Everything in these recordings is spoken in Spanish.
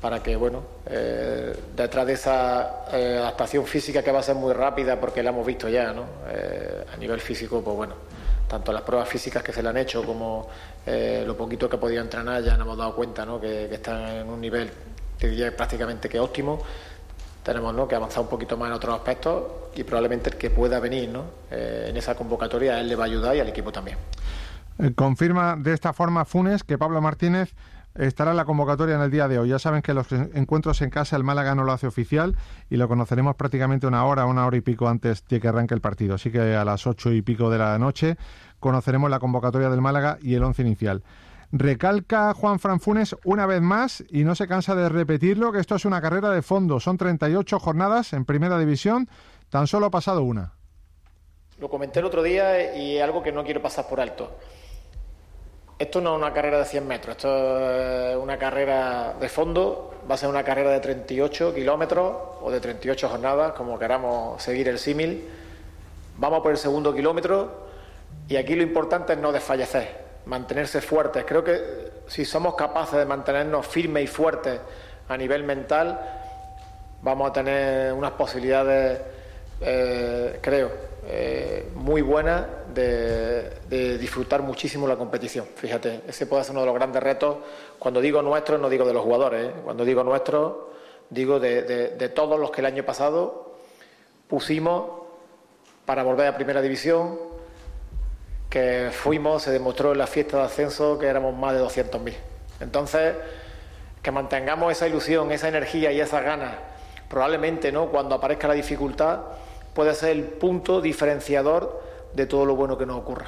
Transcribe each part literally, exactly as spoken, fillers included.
para que, bueno, eh, detrás de esa eh, adaptación física que va a ser muy rápida, porque la hemos visto ya, ¿no? Eh, a nivel físico, pues bueno, tanto las pruebas físicas que se le han hecho como eh, lo poquito que ha podido entrenar, ya nos hemos dado cuenta, ¿no? que, que están en un nivel, te diría, prácticamente que óptimo. Tenemos, ¿no?, que avanzar un poquito más en otros aspectos y probablemente el que pueda venir, ¿no?, eh, en esa convocatoria a él le va a ayudar y al equipo también. Eh, confirma de esta forma Funes que Pablo Martínez estará en la convocatoria en el día de hoy. Ya saben que los encuentros en casa el Málaga no lo hace oficial y lo conoceremos prácticamente una hora, una hora y pico antes de que arranque el partido. Así que a las ocho y pico de la noche conoceremos la convocatoria del Málaga y el once inicial. Recalca Juanfran Funes una vez más, y no se cansa de repetirlo, que esto es una carrera de fondo. Son treinta y ocho jornadas en Primera División, tan solo ha pasado una. Lo comenté el otro día y es algo que no quiero pasar por alto. Esto no es una carrera de cien metros, esto es una carrera de fondo, va a ser una carrera de treinta y ocho kilómetros o de treinta y ocho jornadas, como queramos seguir el símil. Vamos por el segundo kilómetro y aquí lo importante es no desfallecer, mantenerse fuertes. Creo que si somos capaces de mantenernos firmes y fuertes a nivel mental, vamos a tener unas posibilidades, eh, creo, eh, muy buenas de, de disfrutar muchísimo la competición. Fíjate, ese puede ser uno de los grandes retos. Cuando digo nuestros, no digo de los jugadores, ¿eh? Cuando digo nuestros, digo de, de, de todos los que el año pasado pusimos para volver a Primera División, que fuimos, se demostró en la fiesta de ascenso que éramos más de doscientos mil. Entonces, que mantengamos esa ilusión, esa energía y esas ganas, probablemente, ¿no?, cuando aparezca la dificultad, puede ser el punto diferenciador de todo lo bueno que nos ocurra.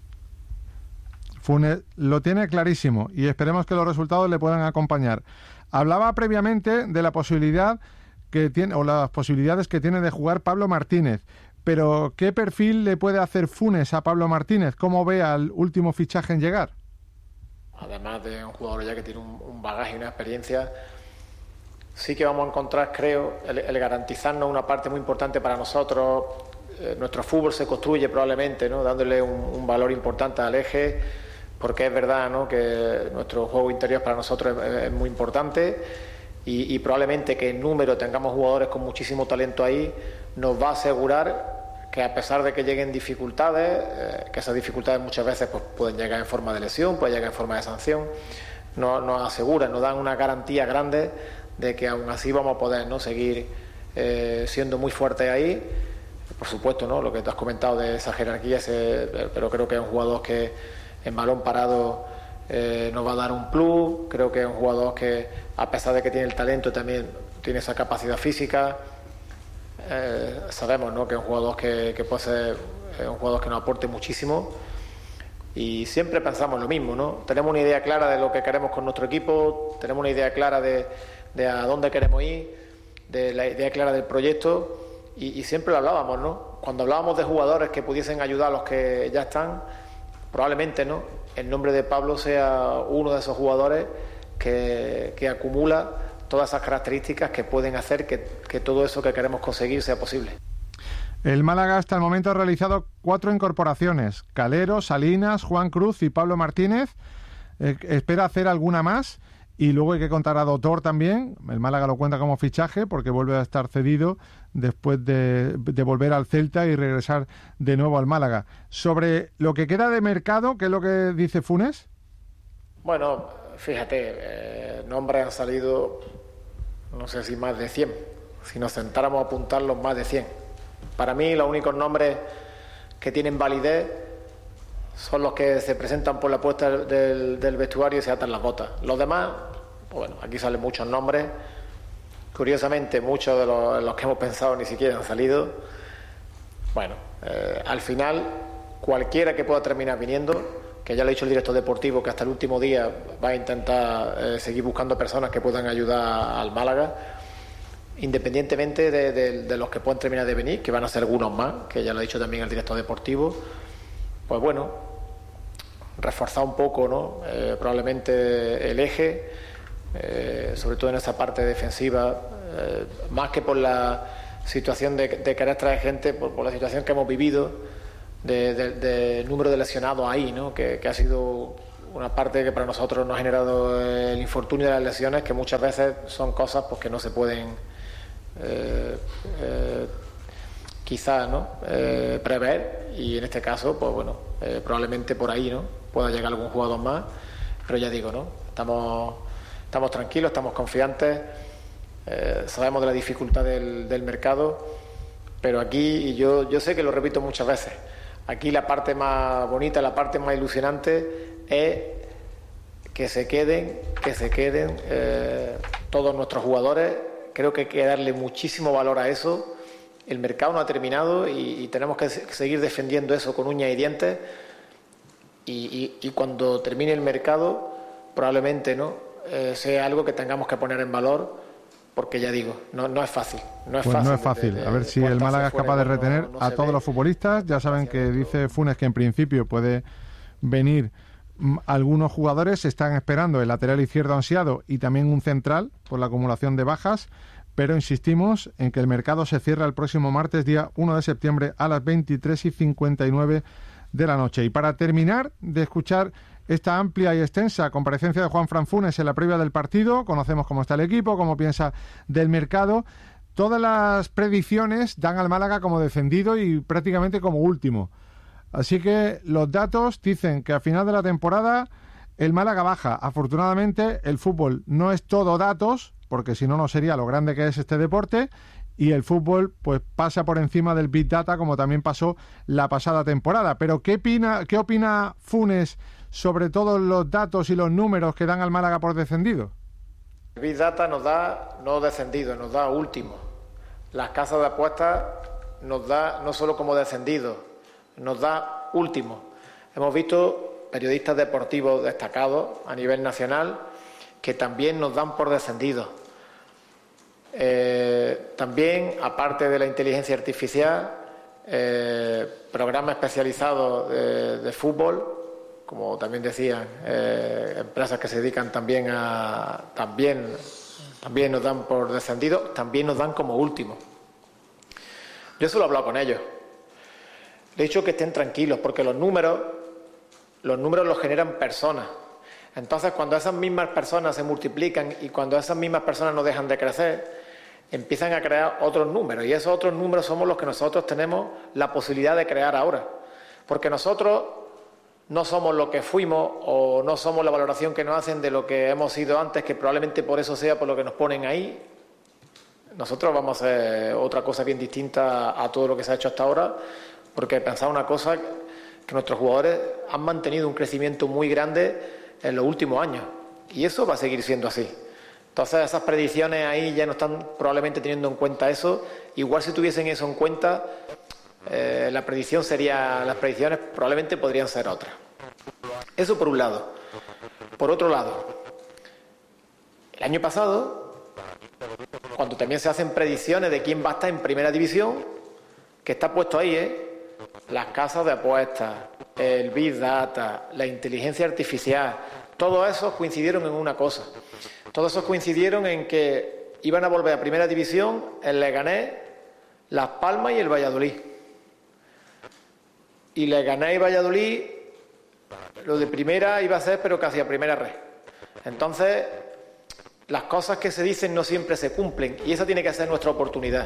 Funes lo tiene clarísimo y esperemos que los resultados le puedan acompañar. Hablaba previamente de la posibilidad que tiene, o las posibilidades que tiene de jugar Pablo Martínez. Pero, ¿qué perfil le puede hacer Funes a Pablo Martínez? ¿Cómo ve al último fichaje en llegar? Además de un jugador ya que tiene un, un bagaje y una experiencia, sí que vamos a encontrar, creo, el, el garantizarnos una parte muy importante para nosotros. Eh, nuestro fútbol se construye probablemente, ¿no?, dándole un, un valor importante al eje, porque es verdad, ¿no?, que nuestro juego interior para nosotros es, es muy importante y, y probablemente que en número tengamos jugadores con muchísimo talento ahí, nos va a asegurar que a pesar de que lleguen dificultades, eh, que esas dificultades muchas veces pues, pueden llegar en forma de lesión, pueden llegar en forma de sanción, nos, nos aseguran, nos dan una garantía grande de que aún así vamos a poder, ¿no?, seguir eh, siendo muy fuertes ahí. Por supuesto, ¿no?, lo que te has comentado de esa jerarquía, ese, pero creo que es un jugador que en balón parado eh, nos va a dar un plus. Creo que es un jugador que, a pesar de que tiene el talento, también tiene esa capacidad física. Eh, sabemos, ¿no?, que es un jugador que, que puede ser eh, un jugador que nos aporte muchísimo y siempre pensamos lo mismo, ¿no? Tenemos una idea clara de lo que queremos con nuestro equipo, tenemos una idea clara de, de a dónde queremos ir, de la idea clara del proyecto y, y siempre lo hablábamos, ¿no? Cuando hablábamos de jugadores que pudiesen ayudar a los que ya están, probablemente, ¿no?, el nombre de Pablo sea uno de esos jugadores que, que acumula todas esas características que pueden hacer que, que todo eso que queremos conseguir sea posible. El Málaga hasta el momento ha realizado cuatro incorporaciones: Calero, Salinas, Juan Cruz y Pablo Martínez. Eh, espera hacer alguna más y luego hay que contar a Doutor también. El Málaga lo cuenta como fichaje porque vuelve a estar cedido después de, de volver al Celta y regresar de nuevo al Málaga. Sobre lo que queda de mercado, ¿qué es lo que dice Funes? Bueno, fíjate, eh, nombres han salido, no sé si más de cien. Si nos sentáramos a apuntarlos, más de cien. Para mí, los únicos nombres que tienen validez son los que se presentan por la puerta del, del vestuario y se atan las botas. Los demás, bueno, aquí salen muchos nombres. Curiosamente, muchos de los, de los que hemos pensado ni siquiera han salido. Bueno, eh, al final, cualquiera que pueda terminar viniendo, que ya le ha dicho el director deportivo que hasta el último día va a intentar eh, seguir buscando personas que puedan ayudar al Málaga, independientemente de, de, de los que puedan terminar de venir, que van a ser algunos más, que ya lo ha dicho también el director deportivo. Pues bueno, reforzar un poco, ¿no?, eh, probablemente el eje, eh, sobre todo en esa parte defensiva, eh, más que por la situación de, de querer traer gente, por, por la situación que hemos vivido de, de, de número de lesionados ahí, ¿no?, que, que ha sido una parte que para nosotros nos ha generado el infortunio de las lesiones, que muchas veces son cosas pues, que no se pueden eh, eh, quizás ¿no? eh, prever, y en este caso pues bueno eh, probablemente por ahí no pueda llegar algún jugador más, pero ya digo, no estamos, estamos tranquilos, estamos confiantes, eh, sabemos de la dificultad del, del mercado, pero aquí, y yo, yo sé que lo repito muchas veces, aquí la parte más bonita, la parte más ilusionante es que se queden, que se queden eh, todos nuestros jugadores. Creo que hay que darle muchísimo valor a eso. El mercado no ha terminado y, y tenemos que seguir defendiendo eso con uñas y dientes. Y, y, y cuando termine el mercado, probablemente no eh, sea algo que tengamos que poner en valor, porque ya digo, no, no es fácil. No es pues fácil. No es fácil. De, de, a ver si el Málaga es capaz de retener no, no a todos ve. los futbolistas. Ya saben que dice Funes que en principio puede venir algunos jugadores. Están esperando el lateral izquierdo ansiado y también un central por la acumulación de bajas. Pero insistimos en que el mercado se cierra el próximo martes, día uno de septiembre, a las veintitrés y cincuenta y nueve de la noche. Y para terminar de escuchar esta amplia y extensa comparecencia de Juanfran Funes en la previa del partido, conocemos cómo está el equipo, cómo piensa del mercado. Todas las predicciones dan al Málaga como descendido y prácticamente como último. Así que los datos dicen que a final de la temporada el Málaga baja. Afortunadamente el fútbol no es todo datos, porque si no, no sería lo grande que es este deporte, y el fútbol pues pasa por encima del Big Data, como también pasó la pasada temporada. Pero ¿qué opina, qué opina Funes sobre todos los datos y los números que dan al Málaga por descendido? El Big Data nos da no descendido, nos da último. Las casas de apuestas nos da no solo como descendido, nos da último. Hemos visto periodistas deportivos destacados a nivel nacional que también nos dan por descendidos. Eh, también, aparte de la inteligencia artificial, eh, programas especializados de, de fútbol, como también decían, eh, empresas que se dedican también a... También, también nos dan por descendidos, también nos dan como último. Yo eso lo he hablado con ellos. Le he dicho que estén tranquilos, porque los números, los números los generan personas. Entonces, cuando esas mismas personas se multiplican y cuando esas mismas personas no dejan de crecer, empiezan a crear otros números. Y esos otros números somos los que nosotros tenemos la posibilidad de crear ahora. Porque nosotros no somos lo que fuimos o no somos la valoración que nos hacen de lo que hemos sido antes, que probablemente por eso sea por lo que nos ponen ahí. Nosotros vamos a hacer otra cosa bien distinta a todo lo que se ha hecho hasta ahora, porque pensaba una cosa, que nuestros jugadores han mantenido un crecimiento muy grande en los últimos años, y eso va a seguir siendo así. Entonces esas predicciones ahí ya no están probablemente teniendo en cuenta eso. Igual si tuviesen eso en cuenta, eh, la predicción sería, las predicciones probablemente podrían ser otras. Eso por un lado. Por otro lado, el año pasado, cuando también se hacen predicciones de quién va a estar en primera división, que está puesto ahí, ¿eh? Las casas de apuestas, el Big Data, la inteligencia artificial, todos esos coincidieron en una cosa. Todos esos coincidieron en que iban a volver a primera división el Leganés, Las Palmas y el Valladolid. Y Leganés y Valladolid, lo de primera iba a ser, pero casi a primera red. Entonces, las cosas que se dicen no siempre se cumplen, y esa tiene que ser nuestra oportunidad.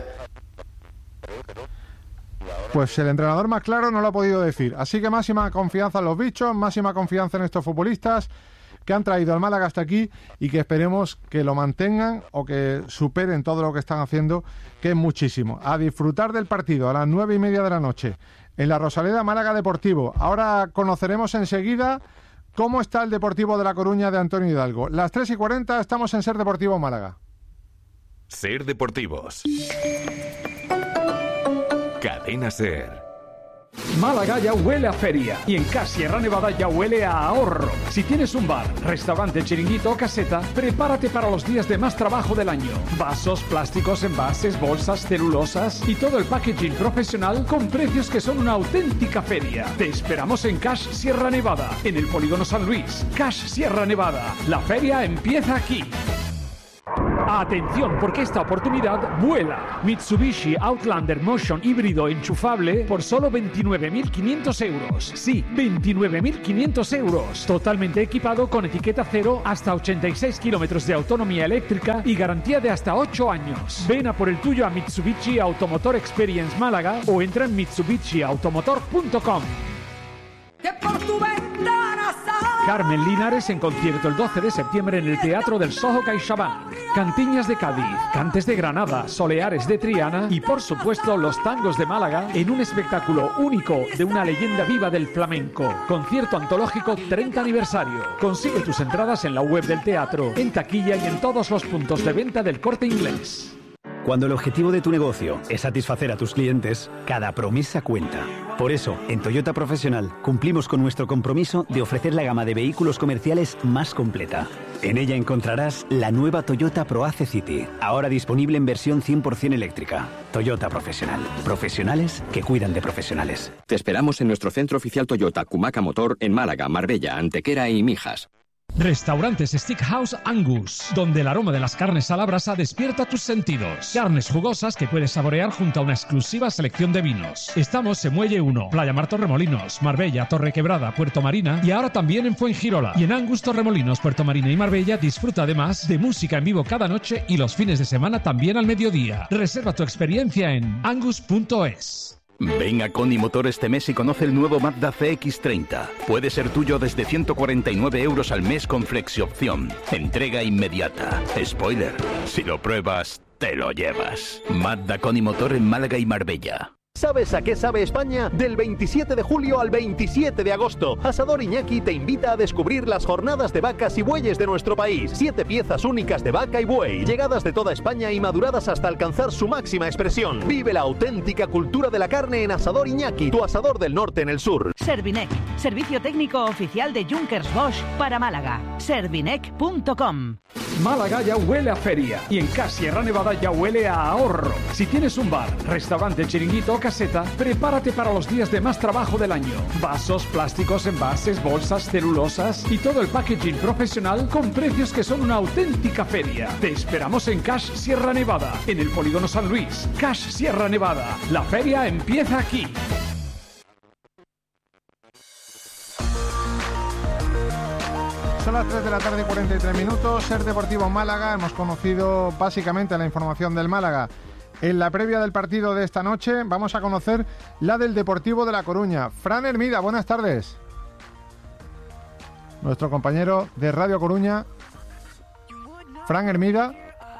Pues el entrenador más claro no lo ha podido decir. Así que máxima confianza en los bichos, máxima confianza en estos futbolistas que han traído al Málaga hasta aquí y que esperemos que lo mantengan o que superen todo lo que están haciendo, que es muchísimo. A disfrutar del partido a las nueve y media de la noche en la Rosaleda, Málaga Deportivo. Ahora conoceremos enseguida cómo está el Deportivo de La Coruña de Antonio Hidalgo. Las tres y cuarenta estamos en Ser Deportivo Málaga. Ser Deportivos. Cadena Ser. Málaga ya huele a feria y en Cash Sierra Nevada ya huele a ahorro. Si tienes un bar, restaurante, chiringuito o caseta, prepárate para los días de más trabajo del año. Vasos, plásticos, envases, bolsas, celulosas y todo el packaging profesional con precios que son una auténtica feria. Te esperamos en Cash Sierra Nevada, en el Polígono San Luis. Cash Sierra Nevada. La feria empieza aquí. Atención, porque esta oportunidad vuela. Mitsubishi Outlander Motion híbrido enchufable por solo veintinueve mil quinientos euros. Sí, veintinueve mil quinientos euros. Totalmente equipado con etiqueta cero, hasta ochenta y seis kilómetros de autonomía eléctrica y garantía de hasta ocho años. Ven a por el tuyo a Mitsubishi Automotor Experience Málaga o entra en mitsubishi automotor punto com. Carmen Linares en concierto el doce de septiembre en el Teatro del Soho CaixaBank. Cantiñas de Cádiz, Cantes de Granada, Soleares de Triana y por supuesto los tangos de Málaga en un espectáculo único de una leyenda viva del flamenco. Concierto antológico treinta aniversario. Consigue tus entradas en la web del teatro, en taquilla y en todos los puntos de venta del Corte Inglés. Cuando el objetivo de tu negocio es satisfacer a tus clientes, cada promesa cuenta. Por eso, en Toyota Profesional cumplimos con nuestro compromiso de ofrecer la gama de vehículos comerciales más completa. En ella encontrarás la nueva Toyota ProAce City, ahora disponible en versión cien por ciento eléctrica. Toyota Profesional. Profesionales que cuidan de profesionales. Te esperamos en nuestro centro oficial Toyota Cumaca Motor en Málaga, Marbella, Antequera y Mijas. Restaurantes Steakhouse Angus, donde el aroma de las carnes a la brasa despierta tus sentidos. Carnes jugosas que puedes saborear junto a una exclusiva selección de vinos. Estamos en Muelle uno, Playa Mar Torremolinos, Marbella, Torrequebrada, Puerto Marina y ahora también en Fuengirola. Y en Angus Torremolinos, Puerto Marina y Marbella disfruta además de música en vivo cada noche y los fines de semana también al mediodía. Reserva tu experiencia en angus punto es. Ven a Coni Motor este mes y conoce el nuevo Mazda C X treinta. Puede ser tuyo desde ciento cuarenta y nueve euros al mes con flexiopción. Entrega inmediata. Spoiler, si lo pruebas, te lo llevas. Mazda Coni Motor en Málaga y Marbella. ¿Sabes a qué sabe España? Del veintisiete de julio al veintisiete de agosto, Asador Iñaki te invita a descubrir las jornadas de vacas y bueyes de nuestro país. Siete piezas únicas de vaca y buey, llegadas de toda España y maduradas hasta alcanzar su máxima expresión. Vive la auténtica cultura de la carne en Asador Iñaki, tu asador del norte en el sur. Servinec, servicio técnico oficial de Junkers Bosch para Málaga. servinec punto com. Málaga ya huele a feria y en Cash Sierra Nevada ya huele a ahorro. Si tienes un bar, restaurante, chiringuito o caseta, prepárate para los días de más trabajo del año. Vasos, plásticos, envases, bolsas, celulosas y todo el packaging profesional con precios que son una auténtica feria. Te esperamos en Cash Sierra Nevada, en el Polígono San Luis. Cash Sierra Nevada, la feria empieza aquí. Son las tres de la tarde y cuarenta y tres minutos. Ser Deportivo Málaga. Hemos conocido básicamente la información del Málaga. En la previa del partido de esta noche vamos a conocer la del Deportivo de La Coruña. Fran Hermida, buenas tardes. Nuestro compañero de Radio Coruña, Fran Hermida.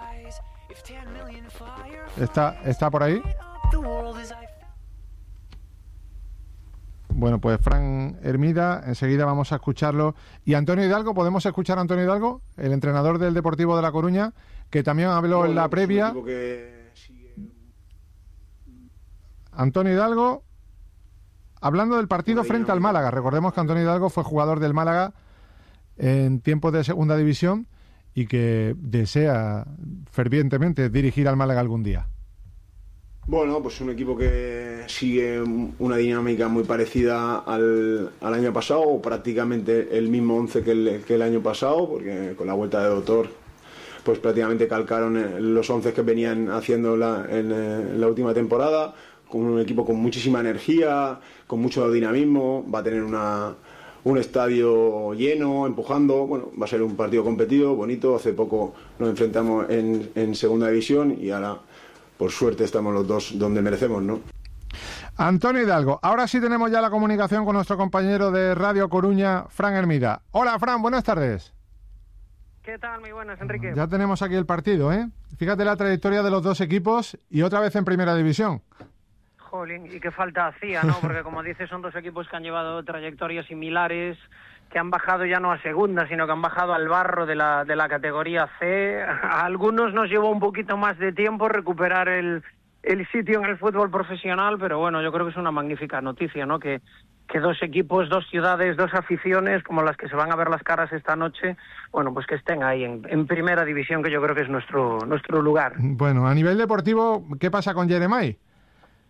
¿Está, está por ahí? Bueno, pues Fran Hermida, enseguida vamos a escucharlo. Y Antonio Hidalgo, ¿podemos escuchar a Antonio Hidalgo, el entrenador del Deportivo de La Coruña, que también habló bueno, en la previa? Que... Antonio Hidalgo, hablando del partido frente al Málaga. Recordemos que Antonio Hidalgo fue jugador del Málaga en tiempos de segunda división y que desea fervientemente dirigir al Málaga algún día. Bueno, pues un equipo que sigue una dinámica muy parecida al, al año pasado, o prácticamente el mismo once que el, que el año pasado, porque con la vuelta de Doctor pues prácticamente calcaron los once que venían haciendo la, en, en la última temporada, con un equipo con muchísima energía, con mucho dinamismo, va a tener una, un estadio lleno, empujando, bueno, va a ser un partido competido, bonito. Hace poco nos enfrentamos en, en segunda división y ahora, por suerte, estamos los dos donde merecemos, ¿no? Antonio Hidalgo, ahora sí tenemos ya la comunicación con nuestro compañero de Radio Coruña, Fran Hermida. Hola, Fran, buenas tardes. ¿Qué tal? Muy buenas, Enrique. Ya tenemos aquí el partido, ¿eh? Fíjate la trayectoria de los dos equipos y otra vez en primera división. Jolín, y qué falta hacía, ¿no? Porque como dices, son dos equipos que han llevado trayectorias similares, que han bajado ya no a segunda, sino que han bajado al barro de la, de la categoría C. A algunos nos llevó un poquito más de tiempo recuperar el, el sitio en el fútbol profesional, pero bueno, yo creo que es una magnífica noticia, ¿no? Que, que dos equipos, dos ciudades, dos aficiones, como las que se van a ver las caras esta noche, bueno, pues que estén ahí en, en primera división, que yo creo que es nuestro, nuestro lugar. Bueno, a nivel deportivo, ¿qué pasa con Jeremai?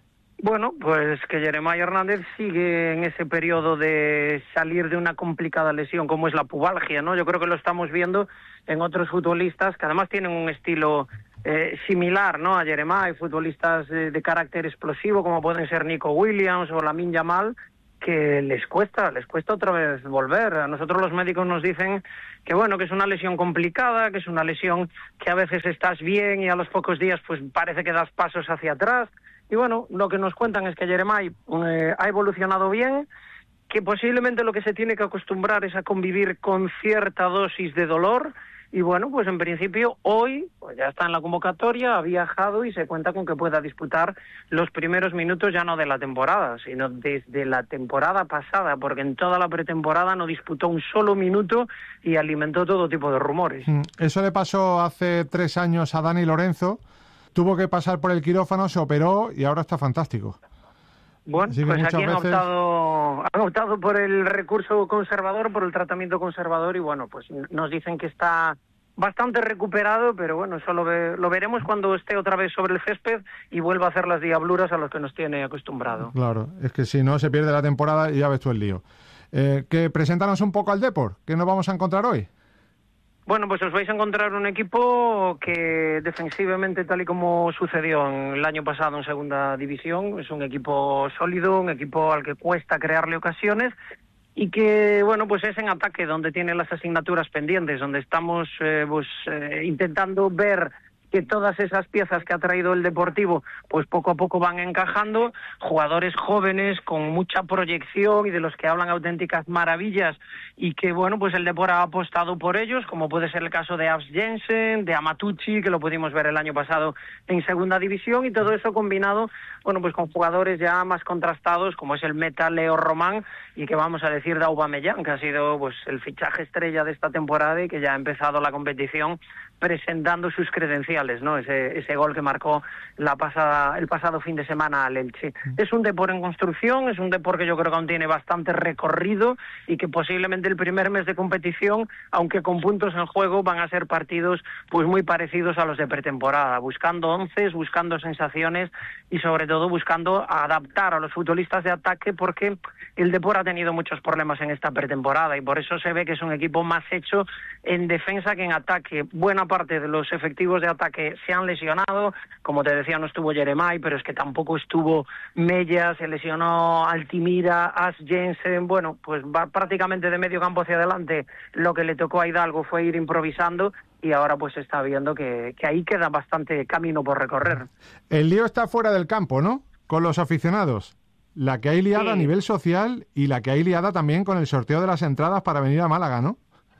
Bueno, pues que Jeremai Hernández sigue en ese periodo de salir de una complicada lesión como es la pubalgia, ¿no? Yo creo que lo estamos viendo en otros futbolistas que además tienen un estilo eh, similar, ¿no? A Jeremai, futbolistas eh, de carácter explosivo como pueden ser Nico Williams o Lamine Yamal, que les cuesta, les cuesta otra vez volver. A nosotros los médicos nos dicen que bueno, que es una lesión complicada, que es una lesión que a veces estás bien y a los pocos días pues parece que das pasos hacia atrás. Y bueno, lo que nos cuentan es que Jeremai eh, ha evolucionado bien, que posiblemente lo que se tiene que acostumbrar es a convivir con cierta dosis de dolor. Y bueno, pues en principio hoy pues ya está en la convocatoria, ha viajado y se cuenta con que pueda disputar los primeros minutos ya no de la temporada, sino desde la temporada pasada, porque en toda la pretemporada no disputó un solo minuto y alimentó todo tipo de rumores. Eso le pasó hace tres años a Dani Lorenzo, tuvo que pasar por el quirófano, se operó y ahora está fantástico. Bueno, pues aquí han, veces... optado, han optado por el recurso conservador, por el tratamiento conservador y bueno, pues nos dicen que está bastante recuperado, pero bueno, eso lo, ve, lo veremos cuando esté otra vez sobre el césped y vuelva a hacer las diabluras a los que nos tiene acostumbrado. Claro, es que si no se pierde la temporada y ya ves tú el lío. Eh, que preséntanos un poco al Depor, ¿qué nos vamos a encontrar hoy? Bueno, pues os vais a encontrar un equipo que defensivamente, tal y como sucedió en el año pasado en Segunda División, es un equipo sólido, un equipo al que cuesta crearle ocasiones y que, bueno, pues es en ataque donde tiene las asignaturas pendientes, donde estamos eh, pues eh, intentando ver que todas esas piezas que ha traído el Deportivo pues poco a poco van encajando, jugadores jóvenes con mucha proyección y de los que hablan auténticas maravillas y que bueno, pues el Depor ha apostado por ellos, como puede ser el caso de Abs Jensen, de Amatucci, que lo pudimos ver el año pasado en Segunda División, y todo eso combinado bueno, pues con jugadores ya más contrastados como es el meta Leo Román y que vamos a decir de Aubameyang, que ha sido pues el fichaje estrella de esta temporada y que ya ha empezado la competición presentando sus credenciales, ¿no? Ese, ese gol que marcó la pasada, el pasado fin de semana al Elche. Es un Depor en construcción, es un Depor que yo creo que aún tiene bastante recorrido y que posiblemente el primer mes de competición, aunque con puntos en juego, van a ser partidos pues muy parecidos a los de pretemporada, buscando onces, buscando sensaciones y sobre todo buscando adaptar a los futbolistas de ataque, porque el Depor ha tenido muchos problemas en esta pretemporada y por eso se ve que es un equipo más hecho en defensa que en ataque. Buena parte de los efectivos de ataque se han lesionado, como te decía, no estuvo Jeremai, pero es que tampoco estuvo Mella, se lesionó Altimira, As Jensen, bueno, pues va prácticamente de medio campo hacia adelante. Lo que le tocó a Hidalgo fue ir improvisando y ahora pues se está viendo que, que ahí queda bastante camino por recorrer. El lío está fuera del campo, ¿no? Con los aficionados. La que hay liada sí. a nivel social y la que hay liada también con el sorteo de las entradas para venir a Málaga, ¿no?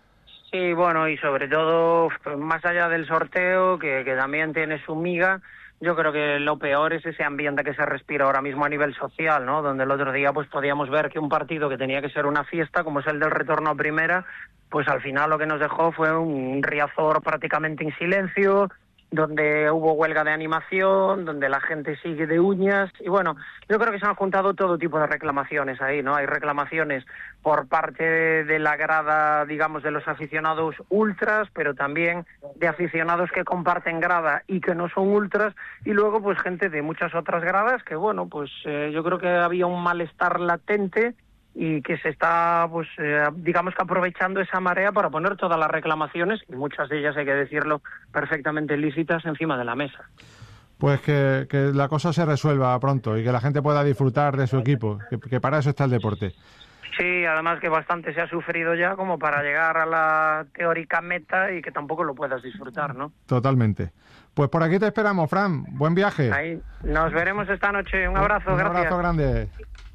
Sí, bueno, y sobre todo, más allá del sorteo, que, que también tiene su miga, yo creo que lo peor es ese ambiente que se respira ahora mismo a nivel social, ¿no? Donde el otro día pues podíamos ver que un partido que tenía que ser una fiesta, como es el del retorno a primera, pues al final lo que nos dejó fue un Riazor prácticamente en silencio, donde hubo huelga de animación, donde la gente sigue de uñas, y bueno, yo creo que se han juntado todo tipo de reclamaciones ahí, ¿no? Hay reclamaciones por parte de la grada, digamos, de los aficionados ultras, pero también de aficionados que comparten grada y que no son ultras, y luego pues gente de muchas otras gradas que, bueno, pues eh, yo creo que había un malestar latente y que se está, pues, eh, digamos que aprovechando esa marea para poner todas las reclamaciones, y muchas de ellas, hay que decirlo, perfectamente lícitas, encima de la mesa. Pues que, que la cosa se resuelva pronto y que la gente pueda disfrutar de su equipo, que, que para eso está el deporte. Sí, además que bastante se ha sufrido ya como para llegar a la teórica meta y que tampoco lo puedas disfrutar, ¿no? Totalmente. Pues por aquí te esperamos, Fran. Buen viaje. Ahí. Nos veremos esta noche. Un abrazo, Un gracias. abrazo grande.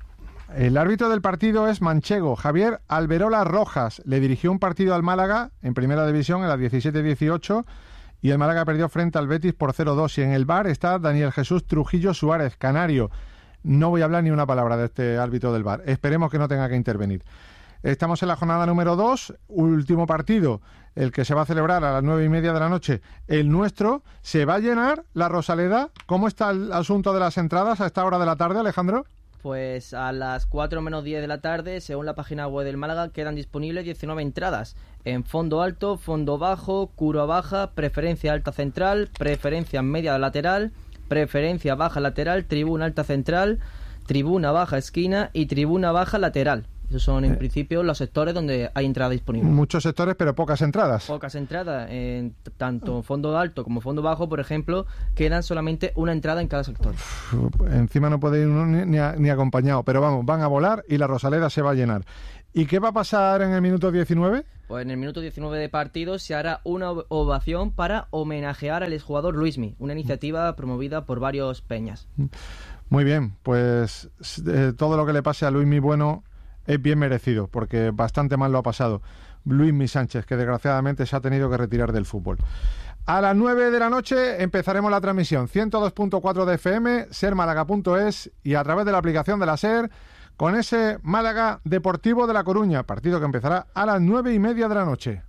El árbitro del partido es manchego, Javier Alberola Rojas. Le dirigió un partido al Málaga en Primera División en la diecisiete dieciocho y el Málaga perdió frente al Betis por cero dos. Y en el V A R está Daniel Jesús Trujillo Suárez, canario. No voy a hablar ni una palabra de este árbitro del V A R. Esperemos que no tenga que intervenir. Estamos en la jornada número dos, último partido, el que se va a celebrar a las nueve y media de la noche. El nuestro, ¿se va a llenar la Rosaleda? ¿Cómo está el asunto de las entradas a esta hora de la tarde, Alejandro? Pues a las cuatro menos diez de la tarde, según la página web del Málaga, quedan disponibles diecinueve entradas en fondo alto, fondo bajo, curva baja, preferencia alta central, preferencia media lateral, preferencia baja lateral, tribuna alta central, tribuna baja esquina y tribuna baja lateral. Esos son en eh. principio los sectores donde hay entrada disponible. Muchos sectores, pero pocas entradas. Pocas entradas, en tanto fondo alto como fondo bajo, por ejemplo, quedan solamente una entrada en cada sector. Uf, encima no puede ir uno ni, ni, a, ni acompañado, pero vamos, van a volar y la Rosaleda se va a llenar. ¿Y qué va a pasar en el minuto diecinueve? Pues en el minuto diecinueve de partido se hará una ovación para homenajear al exjugador Luismi, una iniciativa promovida por varios peñas. Muy bien, pues eh, todo lo que le pase a Luismi Bueno es bien merecido, porque bastante mal lo ha pasado Luismi Sánchez, que desgraciadamente se ha tenido que retirar del fútbol. A las nueve de la noche empezaremos la transmisión ciento dos punto cuatro de F M, ser málaga punto es y a través de la aplicación de la SER con ese Málaga Deportivo de La Coruña, partido que empezará a las nueve y media de la noche.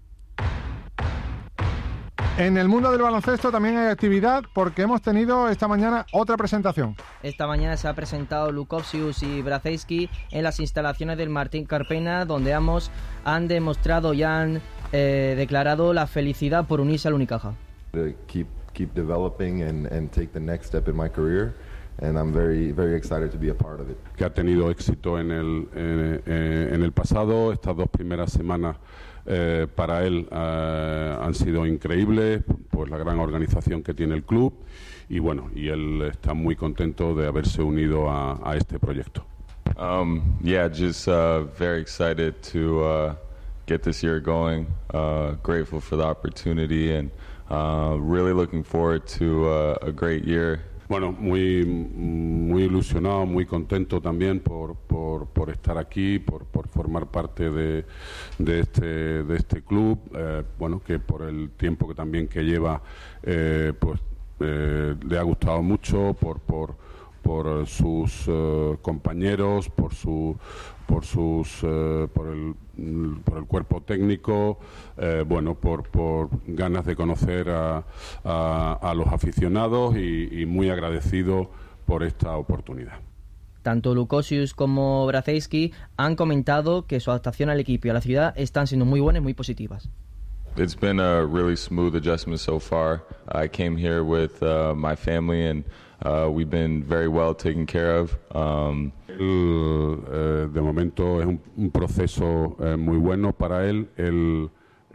En el mundo del baloncesto también hay actividad porque hemos tenido esta mañana otra presentación. Esta mañana se ha presentado Lukosius y Brazejski en las instalaciones del Martín Carpena, donde ambos han demostrado y han eh, declarado la felicidad por unirse al Unicaja. Keep, keep developing and, and take the next step in my career. And I'm very, very excited to be a part of it. Que ha tenido éxito en el, en, en el pasado, estas dos primeras semanas eh, para él eh, han sido increíbles, pues la gran organización que tiene el club y bueno, y él está muy contento de haberse unido a, a este proyecto. Um, yeah, just uh, very excited to uh, get this year going. Uh, grateful for the opportunity and uh, really looking forward to uh, a great year. Bueno, muy muy ilusionado, muy contento también por, por, por estar aquí, por, por formar parte de, de, este, de este club, eh, bueno, que por el tiempo que también que lleva, eh, pues eh, le ha gustado mucho, por, por, por sus uh, compañeros, por su por sus uh, por el por el cuerpo técnico, eh, bueno, por por ganas de conocer a, a, a los aficionados y, y muy agradecido por esta oportunidad. Tanto Lukosius como Brazejski han comentado que su adaptación al equipo y a la ciudad están siendo muy buenas y muy positivas. It's been a really smooth adjustment so far. I came here with uh, my family and uh, we've been very well taken care of. Um, él, eh, de momento es un, un proceso eh, muy bueno para él. Él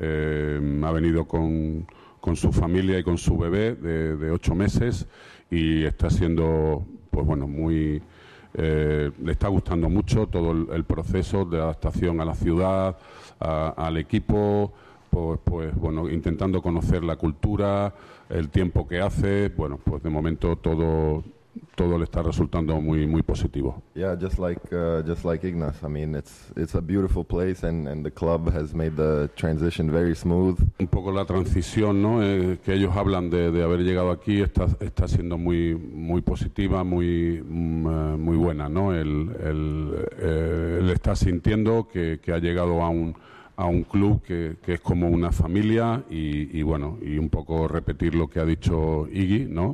eh, ha venido con, con su familia y con su bebé de, de ocho meses y está siendo, pues bueno, muy... Eh, le está gustando mucho todo el, el proceso de adaptación a la ciudad, a, al equipo. Pues, pues bueno, intentando conocer la cultura, el tiempo que hace, bueno, pues de momento todo todo le está resultando muy muy positivo. Yeah, just like uh, just like Ignas. I mean, it's it's a beautiful place and and the club has made the transition very smooth. Un poco la transición, ¿no? Eh, que ellos hablan de, de haber llegado aquí está está siendo muy muy positiva, muy muy buena, ¿no? Él él, eh, él está sintiendo que que ha llegado a un a un club que, que es como una familia y, y bueno, y un poco repetir lo que ha dicho Iggy, ¿no?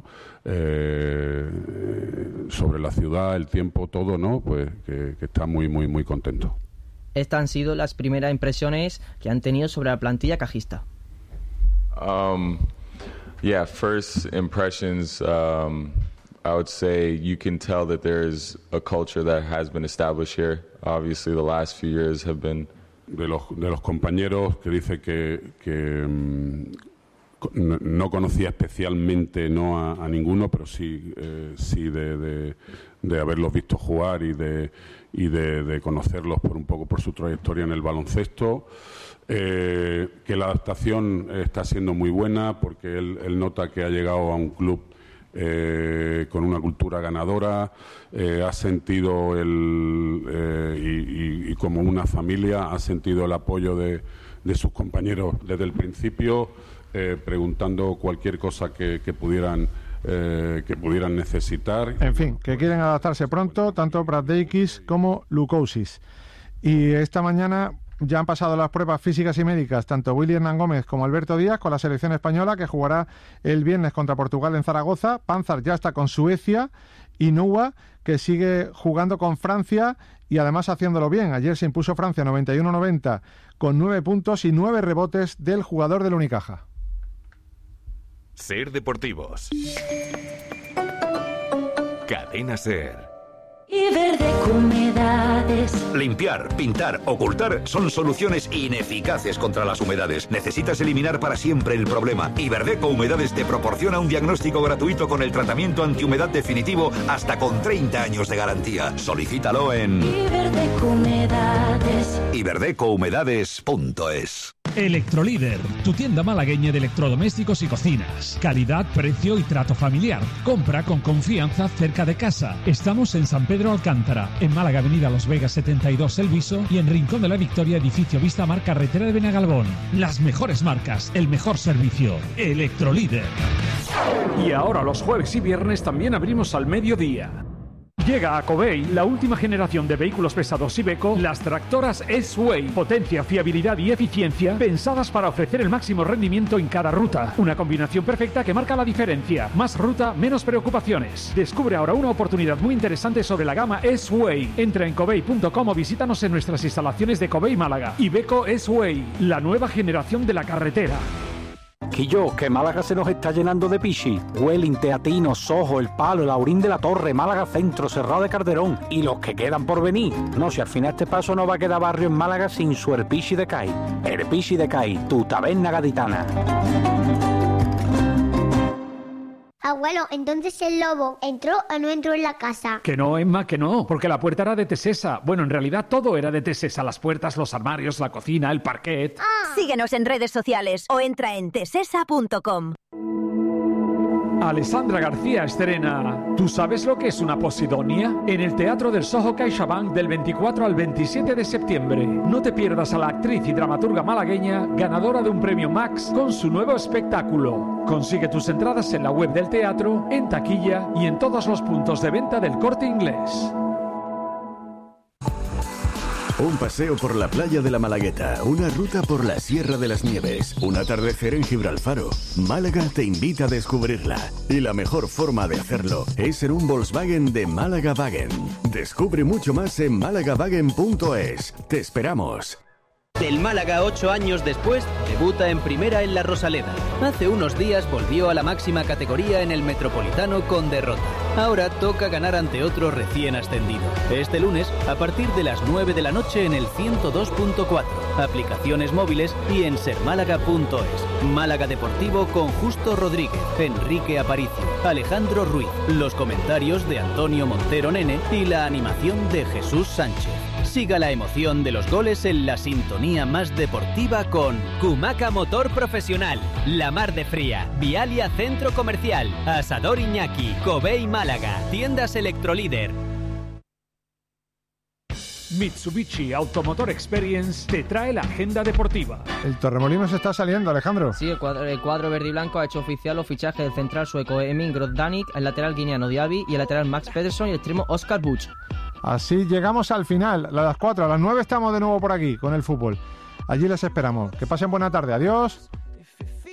Eh, sobre la ciudad, el tiempo, todo, ¿no? Pues que, que está muy, muy, muy contento. Estas han sido las primeras impresiones que han tenido sobre la plantilla cajista. Um, yeah, first impressions, um, I would say you can tell that there is a culture that has been established here. Obviously, the last few years have been de los de los compañeros que dice que, que um, no conocía especialmente no a, a ninguno, pero sí eh, sí de, de, de haberlos visto jugar y de y de, de conocerlos por un poco por su trayectoria en el baloncesto. Eh, que la adaptación está siendo muy buena porque él, él nota que ha llegado a un club Eh, con una cultura ganadora, eh, ha sentido el eh, y, y, y como una familia ha sentido el apoyo de, de sus compañeros desde el principio, eh, preguntando cualquier cosa que, que pudieran eh, que pudieran necesitar. En fin, que quieren adaptarse pronto tanto Brazejski como Lukosius. Y esta mañana ya han pasado las pruebas físicas y médicas tanto Willy Hernán Gómez como Alberto Díaz con la selección española que jugará el viernes contra Portugal en Zaragoza. Panzar ya está con Suecia y Noua que sigue jugando con Francia y además haciéndolo bien. Ayer se impuso Francia noventa y uno noventa con nueve puntos y nueve rebotes del jugador del Unicaja. Ser Deportivos. Cadena SER. Iberdeco Humedades. Limpiar, pintar, ocultar son soluciones ineficaces contra las humedades. Necesitas eliminar para siempre el problema. Iberdeco Humedades te proporciona un diagnóstico gratuito con el tratamiento antihumedad definitivo hasta con treinta años de garantía. Solicítalo en Iberdeco Humedades. iberdeco humedades punto es. Electrolíder, tu tienda malagueña de electrodomésticos y cocinas. Calidad, precio y trato familiar. Compra con confianza cerca de casa. Estamos en San Pedro Alcántara, en Málaga, Avenida Los Vegas setenta y dos El Viso, y en Rincón de la Victoria, edificio Vista Mar, carretera de Benagalbón. Las mejores marcas, el mejor servicio. Electrolíder. Y ahora los jueves y viernes también abrimos al mediodía. Llega a Covey la última generación de vehículos pesados Iveco, las tractoras S-Way. Potencia, fiabilidad y eficiencia pensadas para ofrecer el máximo rendimiento en cada ruta. Una combinación perfecta que marca la diferencia. Más ruta, menos preocupaciones. Descubre ahora una oportunidad muy interesante sobre la gama S-Way. Entra en covey punto com o visítanos en nuestras instalaciones de Covey Málaga. Iveco S-Way, la nueva generación de la carretera. Quillo, que Málaga se nos está llenando de pichi. Welling, Teatino, Sojo, El Palo, Laurín de la Torre, Málaga Centro, Cerrado de Calderón y los que quedan por venir. No, si al final este paso no va a quedar barrio en Málaga sin su Herpichi de Cai. Herpichi de Cai, tu taberna gaditana. Abuelo, entonces el lobo entró o no entró en la casa. Que no, Emma, que no, porque la puerta era de Tesesa. Bueno, en realidad todo era de Tesesa. Las puertas, los armarios, la cocina, el parquet. Ah. Síguenos en redes sociales o entra en tesesa punto com. Alessandra García estrena ¿Tú sabes lo que es una posidonia? En el Teatro del Soho CaixaBank del veinticuatro al veintisiete de septiembre. No te pierdas a la actriz y dramaturga malagueña ganadora de un premio Max con su nuevo espectáculo. Consigue tus entradas en la web del teatro, en taquilla y en todos los puntos de venta del Corte Inglés. Un paseo por la playa de la Malagueta, una ruta por la Sierra de las Nieves, un atardecer en Gibralfaro. Málaga te invita a descubrirla. Y la mejor forma de hacerlo es en un Volkswagen de Málaga Wagen. Descubre mucho más en málaga wagen punto es. Te esperamos. Del Málaga, ocho años después, debuta en primera en la Rosaleda. Hace unos días volvió a la máxima categoría en el Metropolitano con derrota. Ahora toca ganar ante otro recién ascendido. Este lunes, a partir de las nueve de la noche en el ciento dos punto cuatro, aplicaciones móviles y en ser málaga punto es. Málaga Deportivo con Justo Rodríguez, Enrique Aparicio, Alejandro Ruiz, los comentarios de Antonio Montero Nene y la animación de Jesús Sánchez. Siga la emoción de los goles en la sintonía más deportiva con Cumaca Motor Profesional, La Mar de Fría, Vialia Centro Comercial, Asador Iñaki, Covey Málaga, Tiendas Electrolíder. Mitsubishi Automotor Experience te trae la agenda deportiva. El Torremolinos está saliendo, Alejandro. Sí, el cuadro, el cuadro verde y blanco ha hecho oficial los fichajes del central sueco Emin Grozdanik, el lateral guineano Diaby y el lateral Max Pedersen y el extremo Oscar Buch. Así llegamos al final, a las cuatro, a las nueve estamos de nuevo por aquí con el fútbol. Allí les esperamos. Que pasen buena tarde, adiós.